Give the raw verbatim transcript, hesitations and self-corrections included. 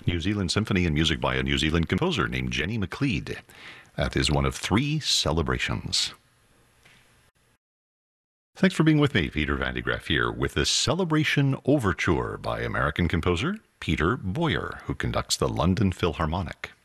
New Zealand Symphony and music by a New Zealand composer named Jenny McLeod. That is one of three celebrations. Thanks for being with me, Peter Van de Graaff here, with the Celebration Overture by American composer Peter Boyer, who conducts the London Philharmonic.